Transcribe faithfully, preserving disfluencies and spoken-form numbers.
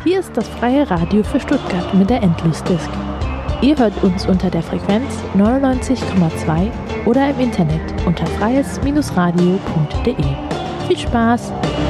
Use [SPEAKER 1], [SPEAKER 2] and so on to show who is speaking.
[SPEAKER 1] Hier ist das Freie Radio für Stuttgart mit der Endlosdisk. Ihr hört uns unter der Frequenz neunundneunzig Komma zwei oder im Internet unter freies Bindestrich radio punkt de. Viel Spaß!